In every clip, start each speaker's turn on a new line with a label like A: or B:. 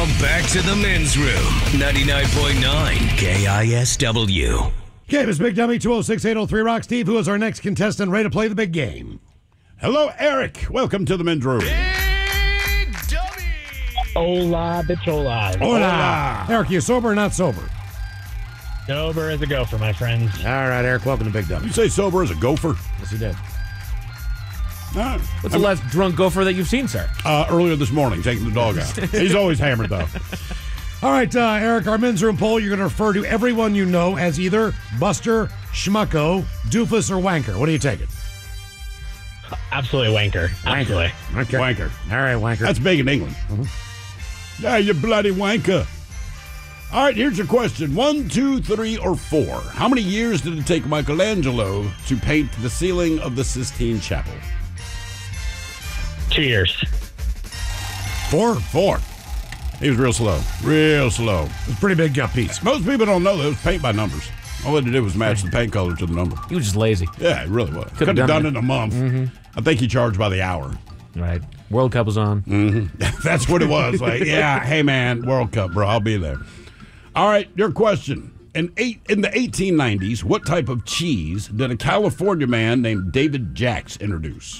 A: Now back to the men's room. 99.9 KISW.
B: Okay, Miss Big Dummy, 206-803-ROCK. Steve, who is our next contestant ready to play the big game?
C: Hello, Eric. Welcome to the men's room.
A: Big Dummy.
D: Hola, bichola.
B: Hola. Eric, you sober or not sober?
D: Sober as a gopher, my friends.
B: All right, Eric, welcome to Big Dummy.
C: You say sober as a gopher?
B: Yes, he did.
C: All right.
E: What's the last drunk gopher that you've seen, sir?
C: Earlier this morning, taking the dog out. He's always hammered, though.
B: All right, Eric, our men's room poll, you're going to refer to everyone you know as either Buster, Schmucko, Doofus, or Wanker. What are you taking?
D: Absolutely wanker. Absolutely.
B: Okay.
C: Wanker.
B: All right, Wanker.
C: That's big in England. Yeah, you bloody wanker. All right, here's your question. 1, 2, 3, or 4. How many years did it take Michelangelo to paint the ceiling of the Sistine Chapel?
D: 2 years.
B: 4?
C: 4. He was real slow. Real slow.
B: It's a pretty big piece.
C: Most people don't know that it was paint by numbers. All they had to do was match the paint color to the number.
E: He was just lazy.
C: Yeah, it really was.
E: Could have
C: done it in a month. I think he charged by the hour.
E: Right. World Cup was on.
C: That's what it was. Like, yeah, hey, man, World Cup, bro. I'll be there. All right, your question. In the 1890s, what type of cheese did a California man named David Jacks introduce?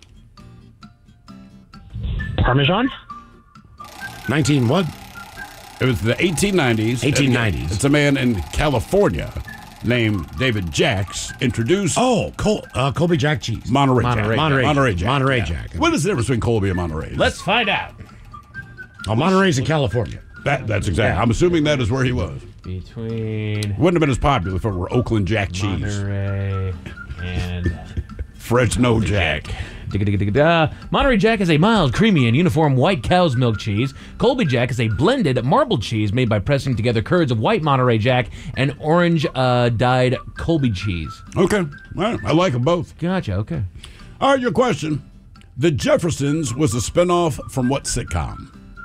D: Parmesan?
B: 19 what?
C: It was the 1890s.
B: 1890s.
C: It's a man in California named David Jacks introduced
B: Colby Jack cheese.
C: Monterey Jack.
B: Monterey Jack.
C: Monterey
B: Yeah.
C: Jack. What is the difference between Colby and Monterey?
E: Let's find out.
B: Oh, Monterey's in California.
C: That's exactly. I'm assuming that is where he was.
E: Between
C: Wouldn't have been as popular if it were Oakland Jack cheese.
E: Monterey and
C: Fresno Jack.
E: Monterey Jack is a mild, creamy, and uniform white cow's milk cheese. Colby Jack is a blended marbled cheese made by pressing together curds of white Monterey Jack and orange dyed Colby cheese.
C: Okay. All right. I like them both.
E: Gotcha, okay.
C: All right, your question. The Jeffersons was a spinoff from what sitcom?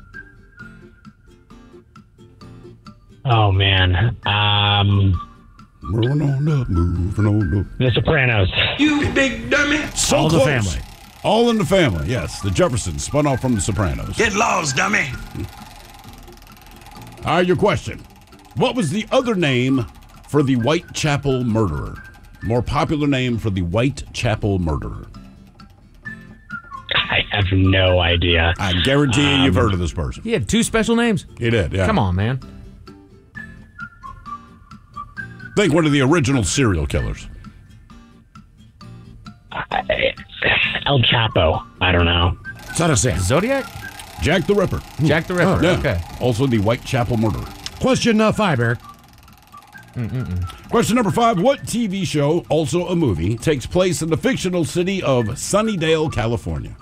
D: Oh, man.
C: Moving on up, moving on up.
D: The Sopranos.
A: You big dummy.
C: So
B: All in the
C: close.
B: Family.
C: All in the Family, yes. The Jeffersons spun off from The Sopranos.
A: Get lost, dummy.
C: All right, your question. What was the other name for the Whitechapel murderer? More popular name for the Whitechapel murderer.
D: I have no idea.
C: I guarantee you you've heard of this person.
E: He had 2 special names.
C: He did, yeah.
E: Come on, man.
C: Think one of the original serial killers.
D: El Chapo. I don't know.
B: Son of Sam.
E: Zodiac?
C: Jack the Ripper.
E: Jack the Ripper.
C: Yeah.
E: Okay.
C: Also the Whitechapel murderer.
B: Question 5, Eric.
C: Question number 5. What TV show, also a movie, takes place in the fictional city of Sunnydale, California?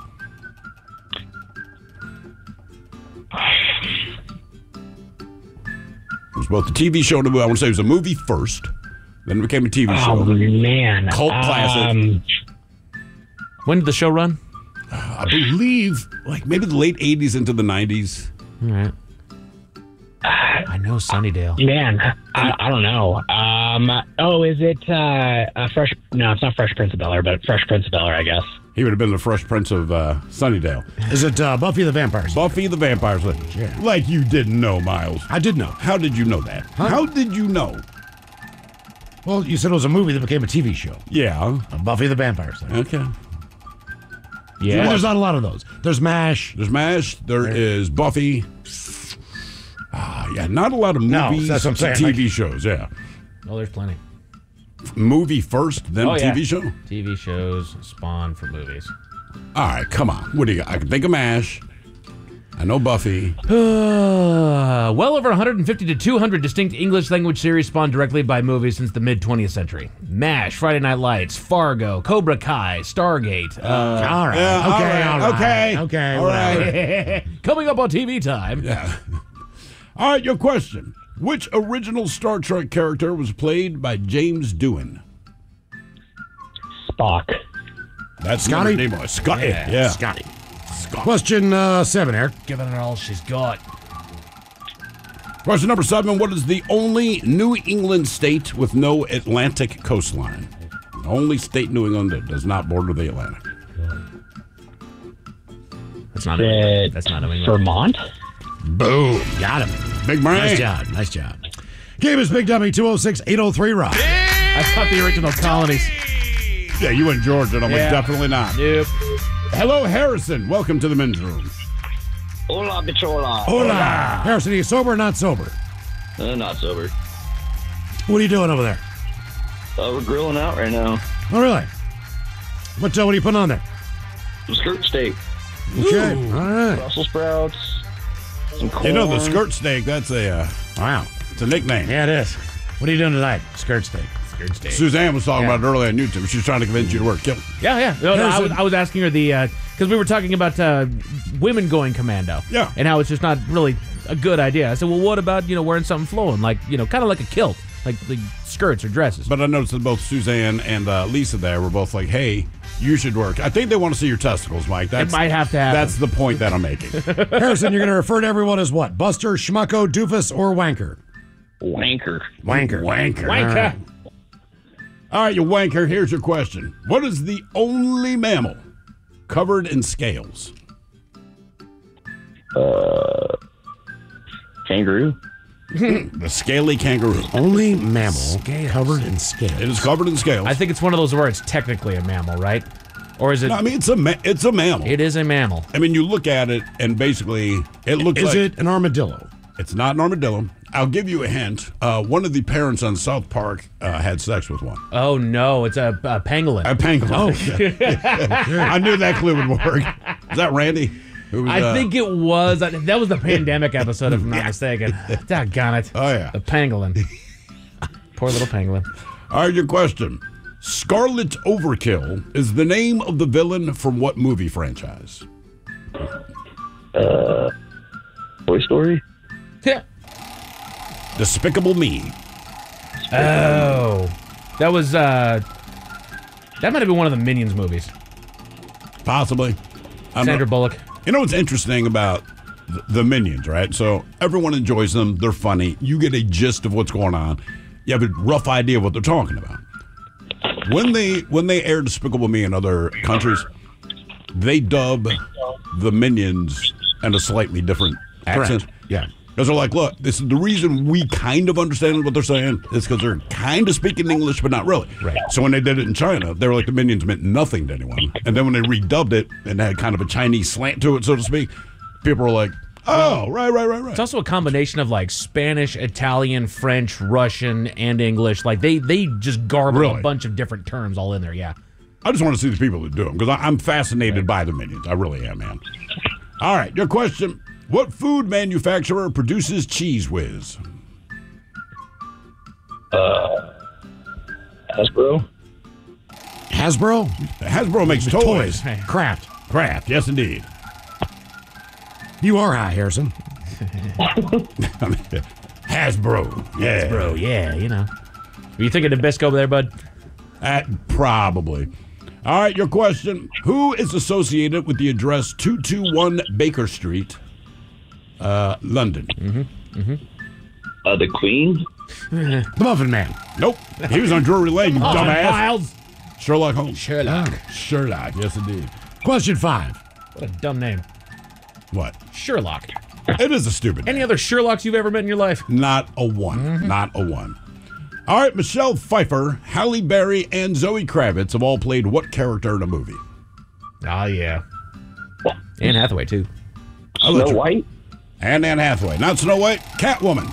C: It was both a TV show and a movie. I want to say it was a movie first, then it became a TV show.
D: Oh, man.
C: Cult classic.
E: When did the show run?
C: I believe, like maybe the late 80s into the 90s.
E: All right. I know Sunnydale.
D: Man, I don't know. Is it Fresh? No, it's not Fresh Prince of Bel-Air, but Fresh Prince of Bel-Air, I guess.
C: He would have been the Fresh Prince of Sunnydale.
B: Is it Buffy the Vampire Slayer?
C: Buffy the Vampire Slayer.
B: Yeah.
C: Like you didn't know, Miles.
B: I did know.
C: How did you know that? How did you know?
B: Well, you said it was a movie that became a TV show.
C: Yeah.
B: Buffy the Vampire Slayer.
C: Okay.
E: Yeah.
B: There's not a lot of those. There's MASH.
C: There's MASH. There is Buffy. Yeah, not a lot of movies.
B: that's what I'm saying.
C: TV shows, yeah.
E: Oh, there's plenty.
C: Movie first, then TV show?
E: TV shows spawn for movies.
C: All right, come on. What do you got? I can think of MASH. I know Buffy.
E: Well over 150 to 200 distinct English language series spawned directly by movies since the mid-20th century. MASH, Friday Night Lights, Fargo, Cobra Kai, Stargate.
B: All right.
C: Yeah,
B: Okay.
C: All right.
E: Coming up on TV time.
C: Yeah. All right, your question. Which original Star Trek character was played by James Doohan?
D: Spock.
C: That's
B: Scotty?
C: Name was Scotty. Yeah.
B: Scotty. Question 7, Eric.
E: Giving it all she's got.
C: Question number 7. What is the only New England state with no Atlantic coastline? The only state in New England that does not border the Atlantic.
E: That's not New England. That's not New England.
D: Vermont?
C: Boom.
B: Got him.
C: Big brain.
B: Nice job. Nice job. Game is Big Dummy 206-803-ROCK.
E: I thought the original colonies.
C: Yeah, you went Georgia, and I'm like,
E: Yeah.
C: definitely not.
E: Nope.
C: Hello, Harrison. Welcome to the men's room.
F: Hola, bichola.
B: Hola. Harrison, are you sober or not sober?
F: Not sober.
B: What are you doing over there?
F: We're grilling out right now.
B: Oh, really? What are you putting on there?
F: Some skirt steak,
B: Okay. All right.
F: Brussels sprouts, some corn.
C: You know, the skirt steak, that's
B: Wow.
C: it's a nickname.
B: Yeah, it is. What are you doing tonight? Skirt steak.
E: Skirt steak.
C: Suzanne was talking
E: Yeah.
C: about it earlier on YouTube. She was trying to convince you to work. Kill.
E: Yeah. No,
B: Harrison-
E: I was asking her because we were talking about women going commando.
C: Yeah.
E: And how it's just not really a good idea. I said, well, what about, wearing something flowing, like, kind of like a kilt, like the skirts or dresses.
C: But I noticed that both Suzanne and Lisa there were both like, hey, you should work. I think they want to see your testicles, Mike.
E: It might have to happen.
C: That's the point that I'm making.
B: Harrison, you're going to refer to everyone as what? Buster, schmucko, doofus, or wanker?
F: Wanker.
B: Wanker.
C: Wanker.
E: Wanker.
C: All right, you wanker, here's your question. What is the only mammal covered in scales?
F: Kangaroo.
C: The scaly kangaroo.
B: Only mammal covered in scales.
C: It is covered in scales.
E: I think it's one of those where it's technically a mammal, right? Or is it?
C: No, I mean, it's a mammal.
E: It is a mammal.
C: I mean, you look at it, and basically, it looks
B: Is
C: like...
B: it an armadillo?
C: It's not an armadillo. I'll give you a hint. One of the parents on South Park had sex with one.
E: Oh no, it's a pangolin.
C: A pangolin.
B: Oh,
C: I knew that clue would work. Is that Randy? Who was,
E: I think it was. That was the pandemic episode, if I'm not mistaken. Doggone it.
C: Oh, yeah.
E: The pangolin. Poor little pangolin.
C: All right, your question. Scarlet Overkill is the name of the villain from what movie franchise?
F: Toy Story.
E: Yeah.
C: Despicable Me.
E: Oh. That was, that might have been one of the Minions movies.
C: Possibly.
E: Sandra Bullock.
C: You know what's interesting about the Minions, right? So everyone enjoys them. They're funny. You get a gist of what's going on. You have a rough idea of what they're talking about. When they air Despicable Me in other countries, they dub the Minions in a slightly different accent.
B: yeah.
C: Because they're like, look, this is the reason we kind of understand what they're saying is because they're kind of speaking English, but not really.
E: Right.
C: So when they did it in China, they were like the Minions meant nothing to anyone. And then when they redubbed it and had kind of a Chinese slant to it, so to speak, people were like, oh, right.
E: It's also a combination of like Spanish, Italian, French, Russian, and English. Like they just garble
C: Really?
E: a bunch of different terms all in there. Yeah.
C: I just want to see the people that do them because I'm fascinated by the Minions. I really am, man. All right, your question. What food manufacturer produces Cheese Whiz?
F: Hasbro.
B: Hasbro?
C: Hasbro makes toys.
B: Kraft.
C: Kraft, yes, indeed.
B: You are high, Harrison.
C: Hasbro, yeah.
E: Bro, yeah, Were you thinking Nabisco over there, bud?
C: Probably. All right, your question. Who is associated with the address 221 Baker Street, London?
F: The Queen.
B: The Muffin Man.
C: Nope. He was on Drury Lane, you dumbass.
E: Miles.
C: Sherlock Holmes.
E: Sherlock.
C: Sherlock, yes, indeed.
B: Question 5.
E: What a dumb name.
C: What?
E: Sherlock.
C: It is a stupid
E: Any
C: name.
E: other Sherlocks you've ever met in your life?
C: Not a one. Not a one. All right, Michelle Pfeiffer, Halle Berry, and Zoe Kravitz have all played what character in a movie?
E: Oh, yeah. Anne Hathaway, too.
F: Snow White.
C: And Anne Hathaway. Not Snow White, Catwoman.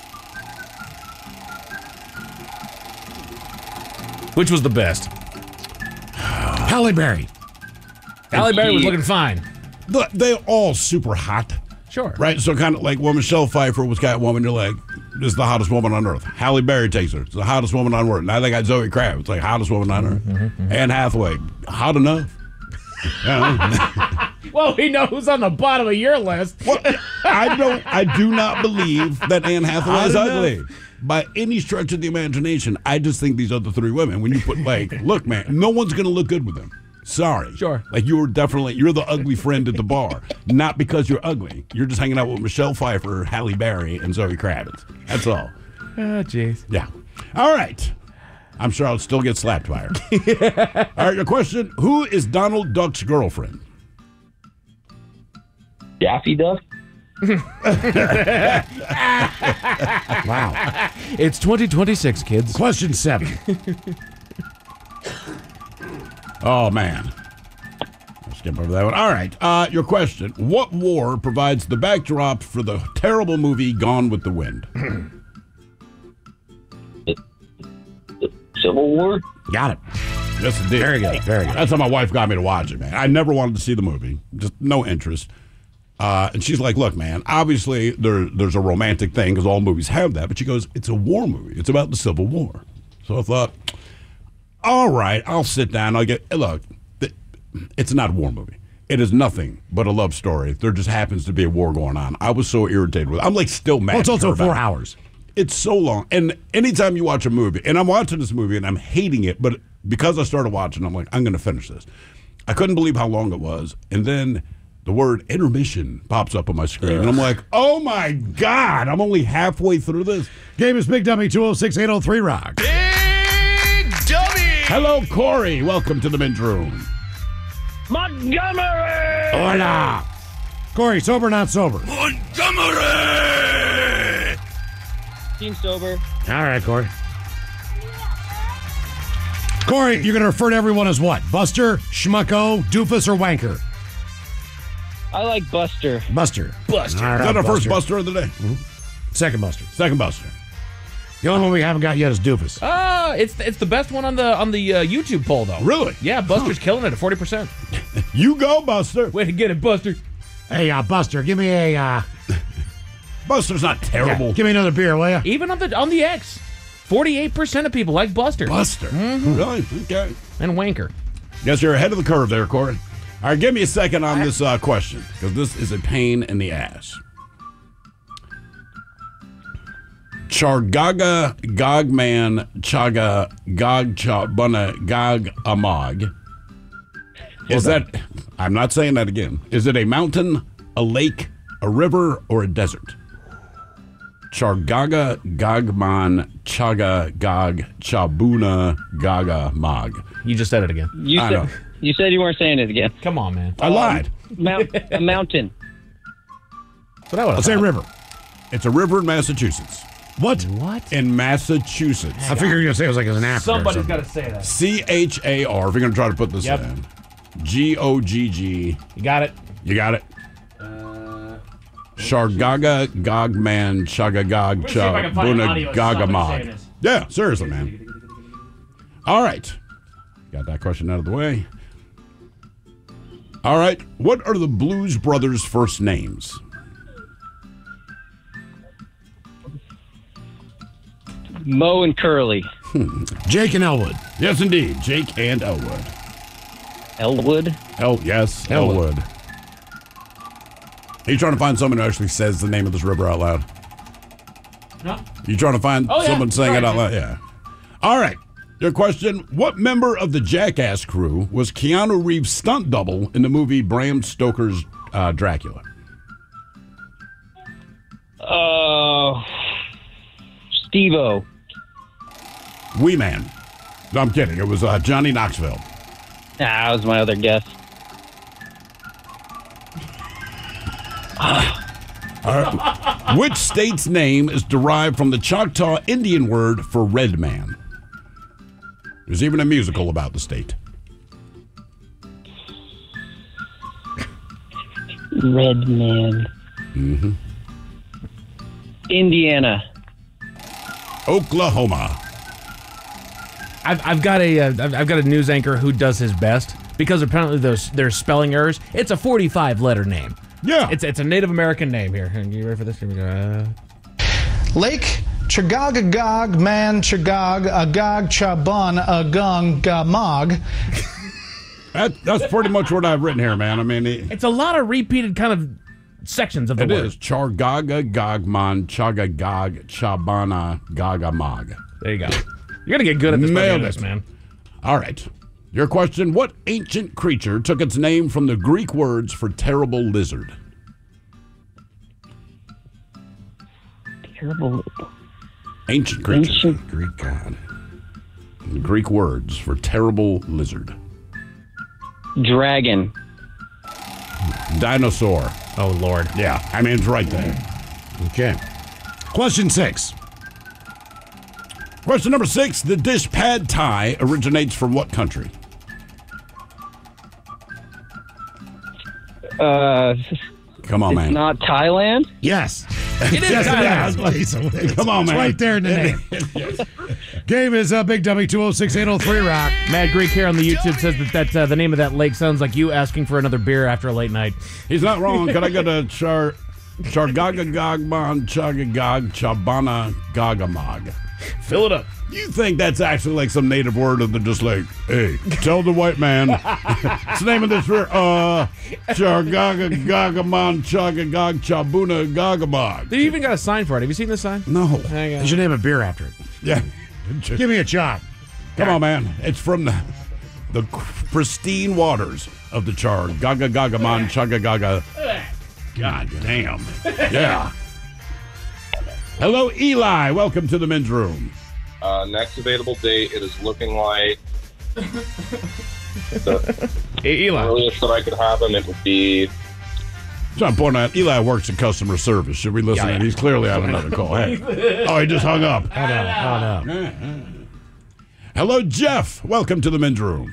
E: Which was the best?
B: Halle Berry.
E: Halle Berry was looking fine.
C: They're all super hot.
E: Sure.
C: Right? So kind of like when Michelle Pfeiffer was Catwoman, you're like, this is the hottest woman on earth. Halle Berry takes her. It's the hottest woman on earth. Now they got Zoe Kravitz, like hottest woman on earth. Anne Hathaway, hot enough. Yeah.
E: Well, we know who's on the bottom of your list.
C: Well, I do not believe that Anne Hathaway is ugly. By any stretch of the imagination, I just think these other three women, when you put look, man, no one's going to look good with them. Sorry.
E: Sure.
C: Like you're the ugly friend at the bar. Not because you're ugly. You're just hanging out with Michelle Pfeiffer, Halle Berry, and Zoe Kravitz. That's all.
E: Oh, jeez.
C: Yeah. All right. I'm sure I'll still get slapped by her. All right, your question. Who is Donald Duck's girlfriend?
F: Daffy Duck.
B: Wow.
E: It's 2026, kids.
B: Question 7.
C: Oh, man. I'll skip over that one. All right. Your question. What war provides the backdrop for the terrible movie Gone with the Wind?
F: Civil War?
B: Got it.
C: Yes, it did.
B: Very good. Very good.
C: That's how my wife got me to watch it, man. I never wanted to see the movie. Just no interest. And she's like, look, man, obviously there's a romantic thing because all movies have that. But she goes, it's a war movie. It's about the Civil War. So I thought, all right, I'll sit down. Look, it's not a war movie. It is nothing but a love story. There just happens to be a war going on. I was so irritated with it. I'm like still mad.
B: Well, it's also
C: at her
B: 4
C: about it.
B: hours.
C: It's so long. And anytime you watch a movie, and I'm watching this movie and I'm hating it, but because I started watching, I'm like, I'm going to finish this. I couldn't believe how long it was. And then the word intermission pops up on my screen. And I'm like, oh my God, I'm only halfway through this.
B: Game is Big Dummy 206-803-ROCK.
A: Big Dummy.
C: Hello, Corey. Welcome to the men's room.
F: Montgomery!
B: Hola. Corey, sober or not sober?
A: Montgomery.
D: Team sober.
B: All right, Corey. Corey, you're going to refer to everyone as what? Buster, Schmucko, Doofus, or Wanker?
D: I like Buster.
B: Buster.
E: Buster.
B: All right,
C: Is that our first
B: Buster.
C: Buster of the day?
B: Second Buster.
C: Second Buster.
B: The only one we haven't got yet is Doofus.
E: It's the best one on the YouTube poll though.
C: Really?
E: Yeah, Buster's killing it at 40%.
C: You go, Buster.
E: Way to get it, Buster.
B: Hey, Buster, give me a
C: Buster's not terrible.
B: give me another beer, will you?
E: Even on the X, 48% of people like Buster
C: Buster. Really? Okay.
E: and Wanker.
C: Guess you're ahead of the curve there, Corey. All right, give me a second on this question, because this is a pain in the ass. Chargaga Gogman Chaga Gog Chabuna Gog Amag. Is that, I'm not saying that again. Is it a mountain, a lake, a river, or a desert? Chargaga Gogman Chaga Gog Chabuna Gaga Mag.
E: You just said it again.
C: I know.
D: You said you weren't saying it again.
E: Come on, man.
C: I lied.
D: A mountain.
E: That's what I would
B: I'll say river.
C: It's a river in Massachusetts.
B: What?
E: What?
C: In Massachusetts.
B: I figured you were going to say it was like an Africa.
E: Somebody's got to say that.
C: CHAR, if you're going to try to put this
E: Yep.
C: in. GOGG.
E: You got it.
C: You got it? Shargaga Gogman Chagagag
E: see if I can find an
C: Chabuna
E: audio of somebody saying
C: Gagamag.
E: this.
C: Yeah, seriously, man. All right. Got that question out of the way. All right. What are the Blues Brothers' first names?
D: Mo and Curly.
B: Jake and Elwood.
C: Yes, indeed. Jake and Elwood.
D: Elwood.
C: Yes,
B: Elwood.
C: Elwood. Are you trying to find someone who actually says the name of this river out loud?
E: No.
C: You trying to find
E: Oh, yeah.
C: someone saying it
E: Right.
C: out loud? Yeah. All right. Your question. What member of the Jackass crew was Keanu Reeves' stunt double in the movie Bram Stoker's Dracula?
D: Steve-O.
C: Wee Man. No, I'm kidding. It was Johnny Knoxville.
D: That was my other guess.
C: Which state's name is derived from the Choctaw Indian word for red man? There's even a musical about the state.
D: Red man.
C: Mm-hmm.
D: Indiana.
C: Oklahoma.
E: I've got a news anchor who does his best because apparently there's spelling errors. It's a 45-letter name.
C: Yeah.
E: It's a Native American name here. You ready for this? Here we go.
G: Lake Chagagagog Man Chagag Agag Chabun Agung Gamog.
C: That's pretty much what I've written here, man. I mean,
E: It's a lot of repeated kind of sections of the
C: it
E: word.
C: is Chargaga Gogman Chagagag Chabana Gagamag.
E: There you go. You're gonna get good at this by the end
C: Nailed
E: of this,
C: it.
E: man.
C: All right. Your question. What ancient creature took its name from the Greek words for terrible lizard?
D: Terrible.
C: Ancient creature.
D: Ancient-
C: Greek god. The Greek words for terrible lizard.
D: Dragon.
C: Dinosaur.
E: Oh, Lord.
C: Yeah, I mean, it's right there.
B: Okay. Question 6.
C: Question number 6. The dish pad thai originates from what country? Come on,
H: It's
C: man.
H: not Thailand?
B: Yes.
E: It is
B: Yes,
E: Thailand.
B: it is.
C: Come on,
B: It's
C: man.
B: right there in the name. Game is Big Dummy 206-803 Rock.
E: Mad Greek here on the YouTube says that the name of that lake sounds like you asking for another beer after a late night.
C: He's not wrong. Can I get a Chargagagagman Chagagag Chabana Gagamag?
E: Fill it up.
C: You think that's actually like some native word of the just like, hey, tell the white man. It's the name of this beer. Chargagagaman Chagagag Chabuna Gagamag.
E: They even got a sign for it. Have you seen this sign?
C: No.
E: Hang on.
B: You should name a beer after it.
C: Yeah.
B: Give me a shot.
C: Come on, man. It's from the pristine waters of the Chargagagaman Chagagaga. God damn. Yeah. Hello, Eli. Welcome to the men's room.
F: Next available date, it is looking like the
E: Hey, Eli.
F: earliest that I could have him, it would be...
C: So I'm pointing out, Eli works in customer service. Should we listen in? He's clearly on another call. Hey. Oh, he just hung up.
B: Oh, no.
C: Hello, Jeff. Welcome to the men's room.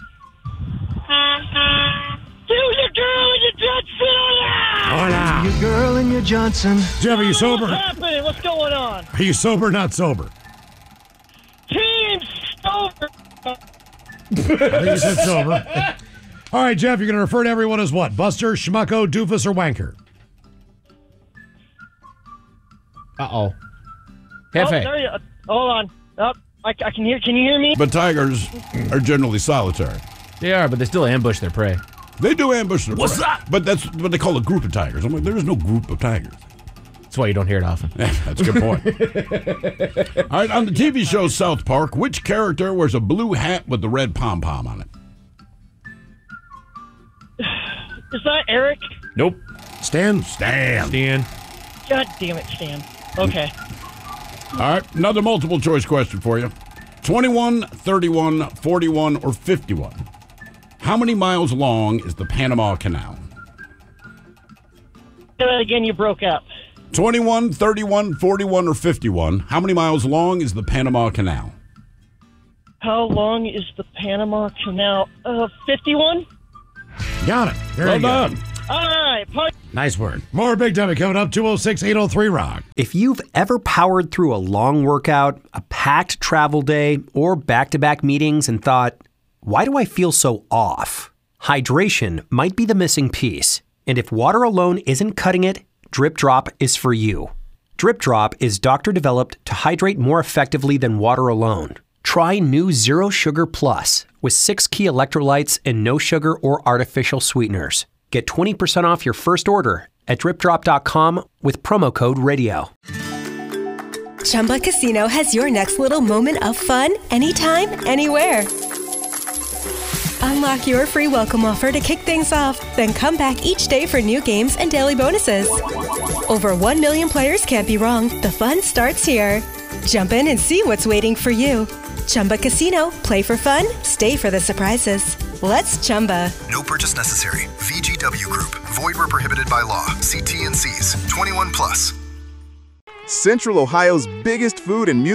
B: Your girl and your Johnson. Jeff, are you sober?
I: What's happening? What's going on?
B: Are you sober or not sober?
I: Team sober.
B: I think you said sober. All right, Jeff, you're going to refer to everyone as what? Buster, Schmucko, Doofus, or Wanker?
E: Uh-oh.
I: Oh,
E: Hefe.
I: there you. Hold on. Oh, I can hear. Can you hear me?
C: But tigers are generally solitary.
E: They are, but they still ambush their prey.
C: They do ambush their
E: What's
C: prey.
E: that?
C: But that's what they call a group of tigers. I'm like, there is no group of tigers.
E: That's why you don't hear it often.
C: That's a good point. All right, on the TV show South Park, which character wears a blue hat with the red pom-pom on it?
I: Is that Eric?
E: Nope.
B: Stan?
E: Stan.
I: God damn it, Stan. Okay.
C: All right, another multiple choice question for you. 21, 31, 41, or 51. How many miles long is the Panama Canal?
I: Say that again, you broke up.
C: 21, 31, 41, or 51. How many miles long is the Panama Canal?
I: How long is the Panama Canal? 51?
B: Got it. There
C: Well
B: you go.
C: done.
I: All right.
B: Nice word. More Big Dummy coming up, 206-803 Rock.
J: If you've ever powered through a long workout, a packed travel day, or back-to-back meetings and thought, why do I feel so off? Hydration might be the missing piece. And if water alone isn't cutting it, Drip Drop is for you. Drip Drop is doctor-developed to hydrate more effectively than water alone. Try new Zero Sugar Plus with 6 key electrolytes and no sugar or artificial sweeteners. Get 20% off your first order at dripdrop.com with promo code RADIO.
K: Chumba Casino has your next little moment of fun anytime, anywhere. Unlock your free welcome offer to kick things off, then come back each day for new games and daily bonuses. Over 1 million players can't be wrong. The fun starts here. Jump in and see what's waiting for you. Chumba Casino. Play for fun. Stay for the surprises. Let's Chumba.
L: No purchase necessary. VGW Group. Void where prohibited by law. See T&Cs. 21 plus.
M: Central Ohio's biggest food and music